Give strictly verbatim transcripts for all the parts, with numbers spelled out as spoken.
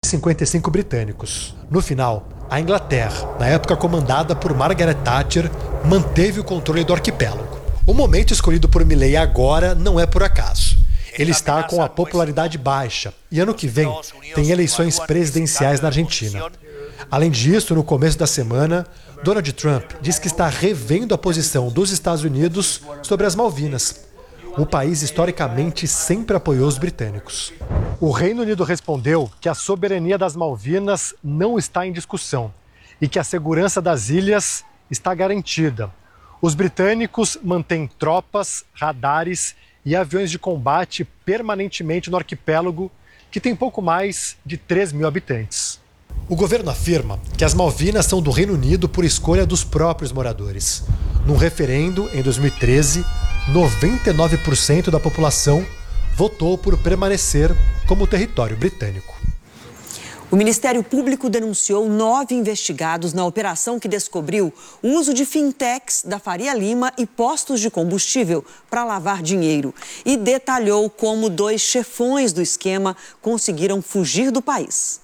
cinquenta e cinco britânicos. No final, a Inglaterra, na época comandada por Margaret Thatcher, manteve o controle do arquipélago. O momento escolhido por Milei agora não é por acaso. Ele está com a popularidade baixa e ano que vem tem eleições presidenciais na Argentina. Além disso, no começo da semana, Donald Trump diz que está revendo a posição dos Estados Unidos sobre as Malvinas. O país historicamente sempre apoiou os britânicos. O Reino Unido respondeu que a soberania das Malvinas não está em discussão e que a segurança das ilhas está garantida. Os britânicos mantêm tropas, radares e aviões de combate permanentemente no arquipélago, que tem pouco mais de três mil habitantes. O governo afirma que as Malvinas são do Reino Unido por escolha dos próprios moradores. Num referendo, em dois mil e treze, noventa e nove por cento da população votou por permanecer como território britânico. O Ministério Público denunciou nove investigados na operação que descobriu o uso de fintechs da Faria Lima e postos de combustível para lavar dinheiro e detalhou como dois chefões do esquema conseguiram fugir do país.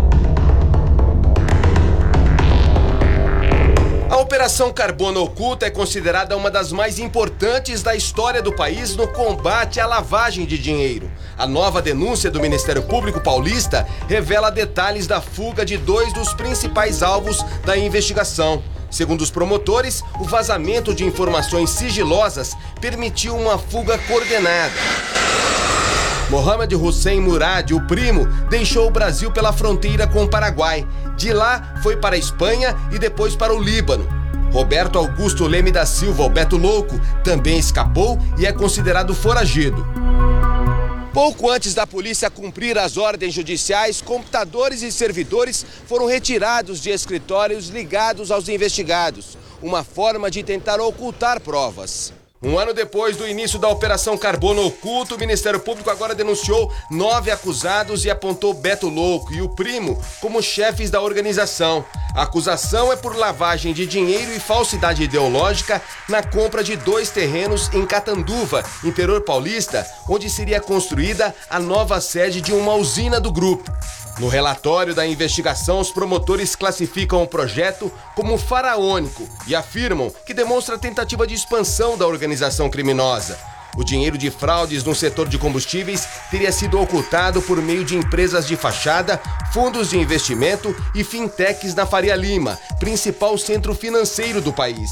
A Operação Carbono Oculta é considerada uma das mais importantes da história do país no combate à lavagem de dinheiro. A nova denúncia do Ministério Público Paulista revela detalhes da fuga de dois dos principais alvos da investigação. Segundo os promotores, o vazamento de informações sigilosas permitiu uma fuga coordenada. Mohamed Hussein Murad, o primo, deixou o Brasil pela fronteira com o Paraguai. De lá, foi para a Espanha e depois para o Líbano. Roberto Augusto Leme da Silva, o Beto Louco, também escapou e é considerado foragido. Pouco antes da polícia cumprir as ordens judiciais, computadores e servidores foram retirados de escritórios ligados aos investigados. Uma forma de tentar ocultar provas. Um ano depois do início da Operação Carbono Oculto, o Ministério Público agora denunciou nove acusados e apontou Beto Louco e o primo como chefes da organização. A acusação é por lavagem de dinheiro e falsidade ideológica na compra de dois terrenos em Catanduva, interior paulista, onde seria construída a nova sede de uma usina do grupo. No relatório da investigação, os promotores classificam o projeto como faraônico e afirmam que demonstra tentativa de expansão da organização criminosa. O dinheiro de fraudes no setor de combustíveis teria sido ocultado por meio de empresas de fachada, fundos de investimento e fintechs na Faria Lima, principal centro financeiro do país.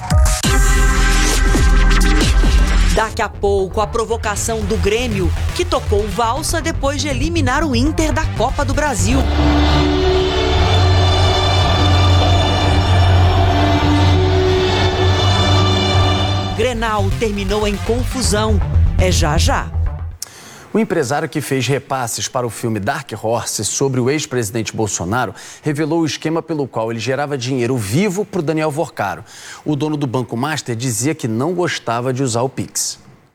Daqui a pouco, a provocação do Grêmio, que tocou valsa depois de eliminar o Inter da Copa do Brasil. Grenal terminou em confusão. É já já. O empresário que fez repasses para o filme Dark Horse sobre o ex-presidente Bolsonaro revelou o esquema pelo qual ele gerava dinheiro vivo para o Daniel Vorcaro. O dono do Banco Master dizia que não gostava de usar o Pix.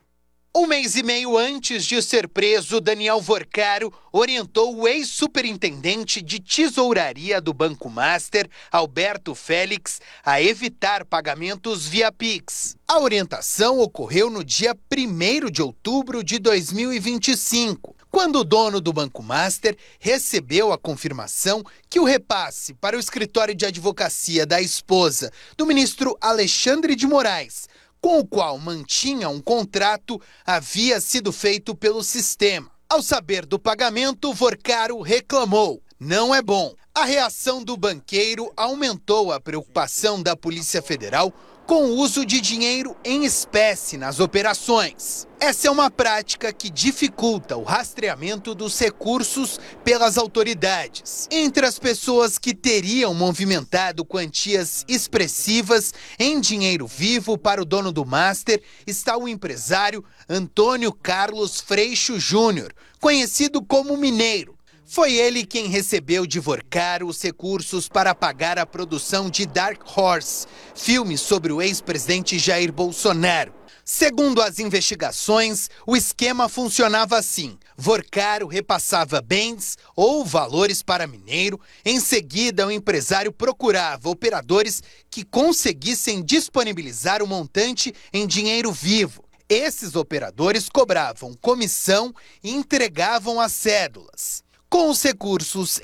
Um mês e meio antes de ser preso, Daniel Vorcaro orientou o ex-superintendente de tesouraria do Banco Master, Alberto Félix, a evitar pagamentos via Pix. A orientação ocorreu no dia primeiro de outubro de dois mil e vinte e cinco, quando o dono do Banco Master recebeu a confirmação que o repasse para o escritório de advocacia da esposa do ministro Alexandre de Moraes, com o qual mantinha um contrato, havia sido feito pelo sistema. Ao saber do pagamento, Vorcaro reclamou. Não é bom. A reação do banqueiro aumentou a preocupação da Polícia Federal com o uso de dinheiro em espécie nas operações. Essa é uma prática que dificulta o rastreamento dos recursos pelas autoridades. Entre as pessoas que teriam movimentado quantias expressivas em dinheiro vivo para o dono do Master está o empresário Antônio Carlos Freixo Júnior, conhecido como Mineiro. Foi ele quem recebeu de Vorcaro os recursos para pagar a produção de Dark Horse, filme sobre o ex-presidente Jair Bolsonaro. Segundo as investigações, o esquema funcionava assim. Vorcaro repassava bens ou valores para Mineiro. Em seguida, o empresário procurava operadores que conseguissem disponibilizar o montante em dinheiro vivo. Esses operadores cobravam comissão e entregavam as cédulas. Com os recursos